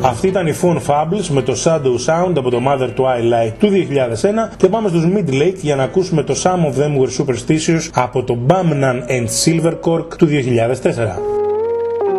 Αυτή ήταν η Phone Fables με το Shadow Sound από το Mother Twilight του 2001 και πάμε στους Midlake για να ακούσουμε το Some of Them Were Superstitious από το Bamnan and Silvercork του 2004.